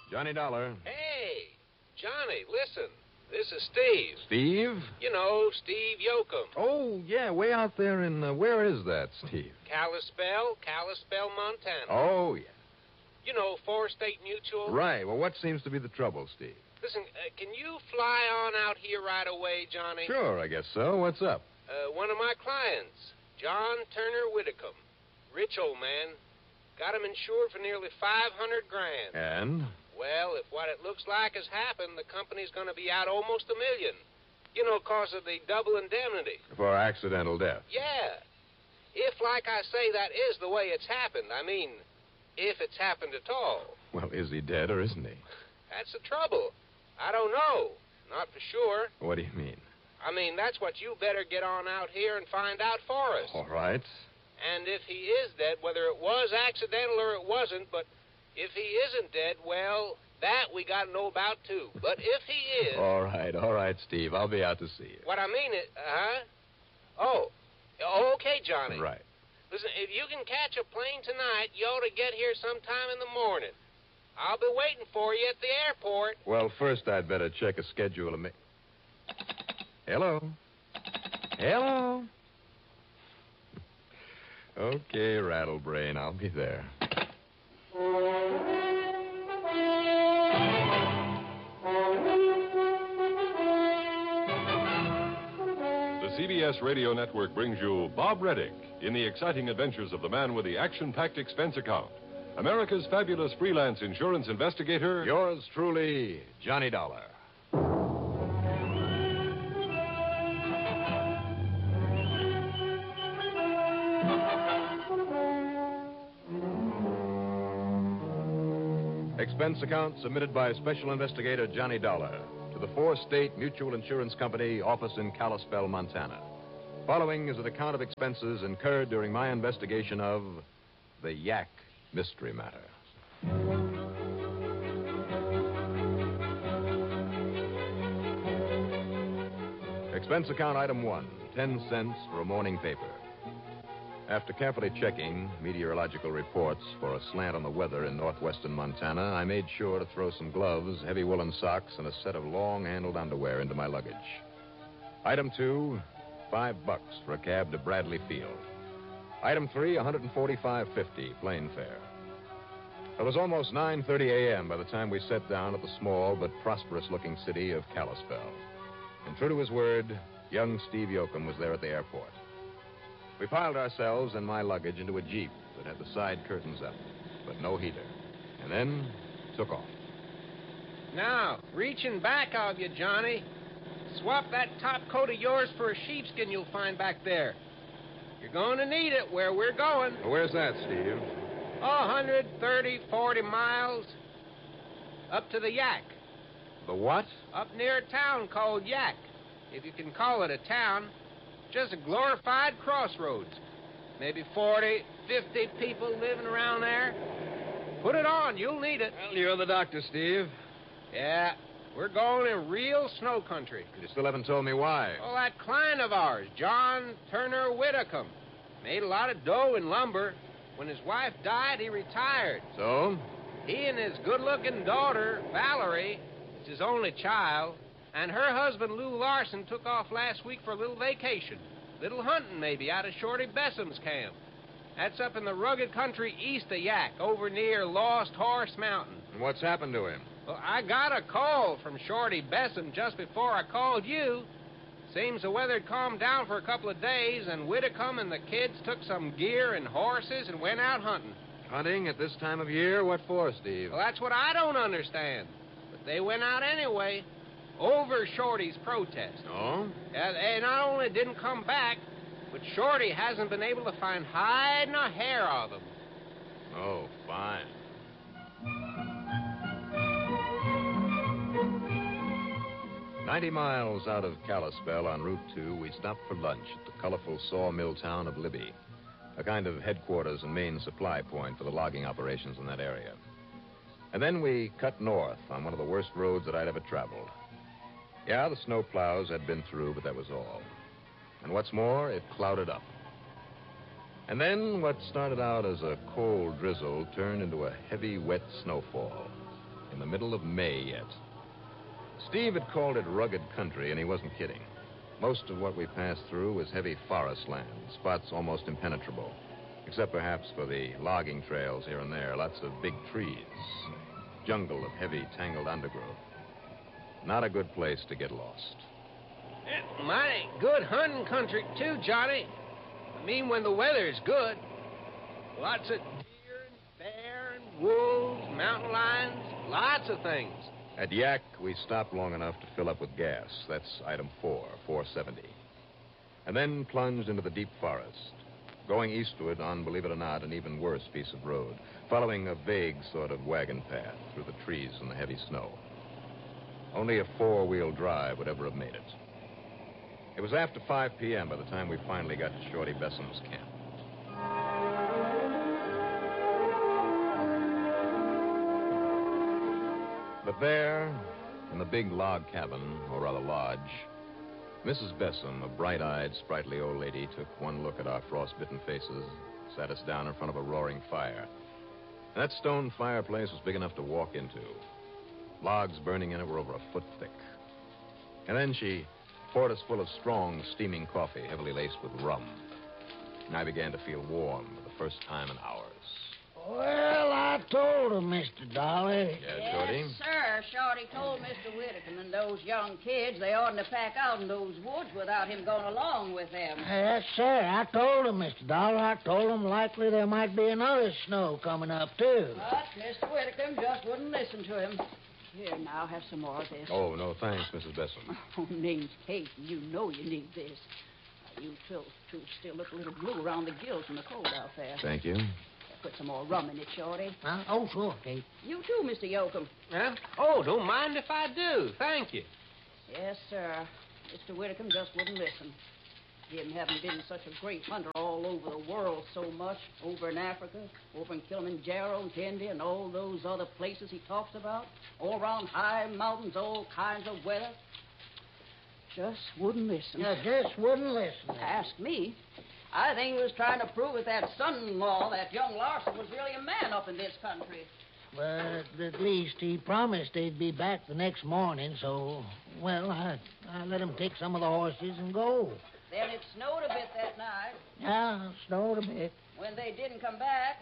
Johnny Dollar. Hey, Johnny, listen. This is Steve. Steve? You know, Steve Yoakum. Oh, yeah, way out there in, where is that, Steve? Kalispell, Montana. Oh, yeah. You know, Forest State Mutual. Right. Well, what seems to be the trouble, Steve? Listen, can you fly on out here right away, Johnny? Sure, I guess so. What's up? One of my clients, John Turner Whitcomb. Rich old man. Got him insured for nearly $500,000. And? Well, if what it looks like has happened, the company's going to be out almost $1 million. You know, cause of the double indemnity. For accidental death. Yeah. If, like I say, that is the way it's happened, I mean, if it's happened at all. Well, is he dead or isn't he? That's the trouble. I don't know. Not for sure. What do you mean? I mean, that's what you better get on out here and find out for us. All right. And if he is dead, whether it was accidental or it wasn't, but if he isn't dead, well, that we got to know about, too. But if he is... All right, Steve. I'll be out to see you. What I mean is... Oh, okay, Johnny. Right. Listen, if you can catch a plane tonight, you ought to get here sometime in the morning. I'll be waiting for you at the airport. Well, first I'd better check a schedule of Hello? Hello? Okay, Rattlebrain, I'll be there. The CBS Radio Network brings you Bob Reddick in the exciting adventures of the man with the action-packed expense account. America's fabulous freelance insurance investigator. Yours truly, Johnny Dollar. Expense account submitted by Special Investigator Johnny Dollar to the Forest State Mutual Insurance Company, office in Kalispell, Montana. Following is an account of expenses incurred during my investigation of the Yak mystery matter. Expense account item 1, 10 cents for a morning paper. After carefully checking meteorological reports for a slant on the weather in northwestern Montana, I made sure to throw some gloves, heavy woolen socks, and a set of long-handled underwear into my luggage. Item 2, $5 for a cab to Bradley Field. Item 3, $145.50, plain fare. It was almost 9:30 a.m. by the time we sat down at the small but prosperous-looking city of Kalispell. And true to his word, young Steve Yoakum was there at the airport. We piled ourselves and my luggage into a Jeep that had the side curtains up, but no heater, and then took off. Now, reaching back of you, Johnny. Swap that top coat of yours for a sheepskin you'll find back there. You're going to need it where we're going. Well, where's that, Steve? 40 miles up to the Yak. The what? Up near a town called Yak, if you can call it a town. Just a glorified crossroads. Maybe 40, 50 people living around there. Put it on. You'll need it. Well, you're the doctor, Steve. Yeah, we're going in real snow country. You still haven't told me why. Oh, that client of ours, John Turner Whitcomb, made a lot of dough in lumber. When his wife died, he retired. So? He and his good-looking daughter, Valerie, is his only child, and her husband, Lou Larson, took off last week for a little vacation. Little hunting, maybe, out of Shorty Besson's camp. That's up in the rugged country east of Yak, over near Lost Horse Mountain. And what's happened to him? Well, I got a call from Shorty Besson just before I called you. Seems the weather had calmed down for a couple of days, and Whitcomb and the kids took some gear and horses and went out hunting. Hunting at this time of year? What for, Steve? Well, that's what I don't understand. But they went out anyway. Over Shorty's protest. Oh? They not only didn't come back, but Shorty hasn't been able to find hide nor hair of them. Oh, fine. "90 miles out of Kalispell on Route 2, we stopped for lunch at the colorful sawmill town of Libby, a kind of headquarters and main supply point for the logging operations in that area. And then we cut north on one of the worst roads that I'd ever traveled. Yeah, the snow plows had been through, but that was all. And what's more, it clouded up. And then what started out as a cold drizzle turned into a heavy, wet snowfall. in the middle of May yet. Steve had called it rugged country, and he wasn't kidding. Most of what we passed through was heavy forest land, spots almost impenetrable, except perhaps for the logging trails here and there. Lots of big trees, jungle of heavy, tangled undergrowth. Not a good place to get lost. Mighty good hunting country, too, Johnny. I mean, when the weather's good. Lots of deer and bear and wolves, mountain lions, lots of things. At Yak, we stopped long enough to fill up with gas. That's item 470. And then plunged into the deep forest, going eastward on, believe it or not, an even worse piece of road, following a vague sort of wagon path through the trees and the heavy snow. Only a four-wheel drive would ever have made it. It was after 5 p.m. by the time we finally got to Shorty Besson's camp. But there, in the big log cabin, or rather lodge, Mrs. Besom, a bright-eyed, sprightly old lady, took one look at our frost-bitten faces, sat us down in front of a roaring fire. That stone fireplace was big enough to walk into. Logs burning in it were over a foot thick. And then she poured us full of strong, steaming coffee, heavily laced with rum. And I began to feel warm for the first time in hours. Well, I told him, Mr. Dolly. Yeah, Shorty? Yes, sir. Shorty told Mr. Whittaker and those young kids they oughtn't to pack out in those woods without him going along with them. Yes, sir. I told him, Mr. Dolly. I told him likely there might be another snow coming up, too. But Mr. Whittaker just wouldn't listen to him. Here, now, have some more of this. Oh, no, thanks, Mrs. Besom. Oh, name's Kate, and you know you need this. You two still look a little blue around the gills from the cold out there. Thank you. Put some more rum in it, Shorty. Huh? Oh, sure, Kate. You too, Mr. Yoakum. Huh? Oh, don't mind if I do. Thank you. Yes, sir. Mr. Whittaker just wouldn't listen. Him having been such a great hunter all over the world so much, over in Africa, over in Kilimanjaro and Kenya and all those other places he talks about, all around high mountains, all kinds of weather. Just wouldn't listen. Just wouldn't listen. Ask me. I think he was trying to prove with that son-in-law that young Larson was really a man up in this country. But at least he promised they'd be back the next morning, so, well, I let him take some of the horses and go. Then it snowed a bit that night. Yeah, it snowed a bit. When they didn't come back,